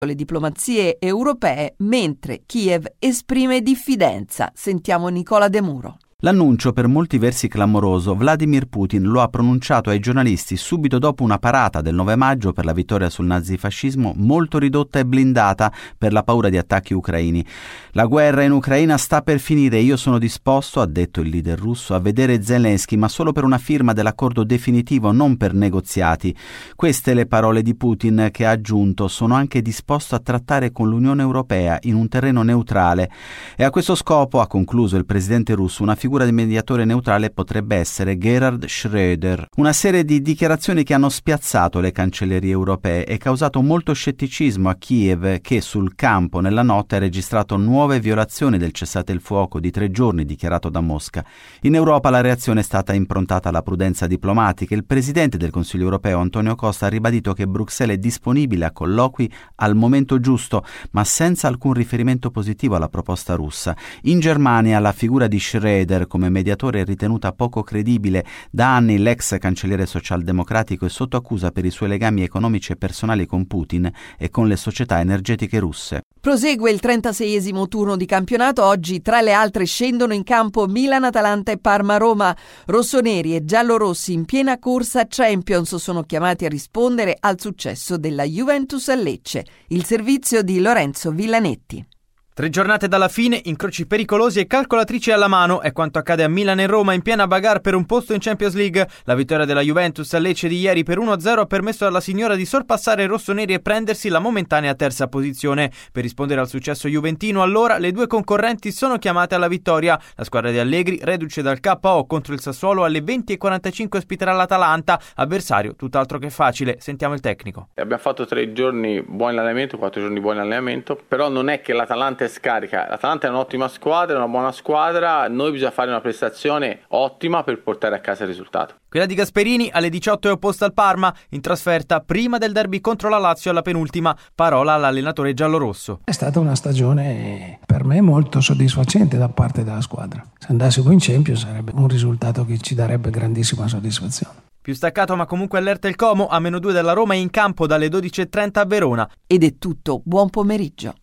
le diplomazie europee, mentre Kiev esprime diffidenza. Sentiamo Nicola De Muro. L'annuncio, per molti versi clamoroso, Vladimir Putin lo ha pronunciato ai giornalisti subito dopo una parata del 9 maggio per la vittoria sul nazifascismo molto ridotta e blindata per la paura di attacchi ucraini. La guerra in Ucraina sta per finire e io sono disposto, ha detto il leader russo, a vedere Zelensky, ma solo per una firma dell'accordo definitivo, non per negoziati. Queste le parole di Putin, che ha aggiunto: sono anche disposto a trattare con l'Unione Europea in un terreno neutrale. E a questo scopo, ha concluso il presidente russo, una figura di mediatore neutrale potrebbe essere Gerhard Schröder. Una serie di dichiarazioni che hanno spiazzato le cancellerie europee e causato molto scetticismo a Kiev, che sul campo nella notte ha registrato nuove violazioni del cessate il fuoco di 3 giorni dichiarato da Mosca. In Europa la reazione è stata improntata alla prudenza diplomatica. Il presidente del Consiglio europeo Antonio Costa ha ribadito che Bruxelles è disponibile a colloqui al momento giusto, ma senza alcun riferimento positivo alla proposta russa. In Germania la figura di Schröder come mediatore è ritenuta poco credibile. Da anni l'ex cancelliere socialdemocratico è sotto accusa per i suoi legami economici e personali con Putin e con le società energetiche russe. Prosegue il 36esimo turno di campionato. Oggi tra le altre scendono in campo Milan, Atalanta e Parma-Roma. Rossoneri e giallorossi in piena corsa Champions sono chiamati a rispondere al successo della Juventus a Lecce. Il servizio di Lorenzo Villanetti. 3 giornate dalla fine, incroci pericolosi e calcolatrici alla mano, è quanto accade a Milan e Roma in piena bagarre per un posto in Champions League. La vittoria della Juventus a Lecce di ieri per 1-0 ha permesso alla signora di sorpassare i rossoneri e prendersi la momentanea terza posizione. Per rispondere al successo juventino, allora, le due concorrenti sono chiamate alla vittoria. La squadra di Allegri, reduce dal KO contro il Sassuolo, alle 20:45 ospiterà l'Atalanta, avversario tutt'altro che facile. Sentiamo il tecnico. Abbiamo fatto 3 giorni buoni allenamento, 4 giorni buoni allenamento, però non è che l'Atalanta è scarica. L'Atalanta è un'ottima squadra, una buona squadra, noi bisogna fare una prestazione ottima per portare a casa il risultato. Quella di Gasperini alle 18 è opposta al Parma, in trasferta prima del derby contro la Lazio alla penultima. Parola all'allenatore giallorosso. È stata una stagione per me molto soddisfacente da parte della squadra. Se andassimo in Champions sarebbe un risultato che ci darebbe grandissima soddisfazione. Più staccato ma comunque allerta il Como, a -2 della Roma è in campo dalle 12:30 a Verona. Ed è tutto, buon pomeriggio.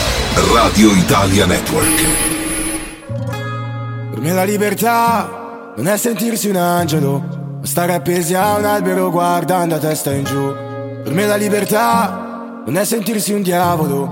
Radio Italia Network. Per me la libertà non è sentirsi un angelo, ma stare appesi a un albero guardando a testa in giù. Per me la libertà non è sentirsi un diavolo,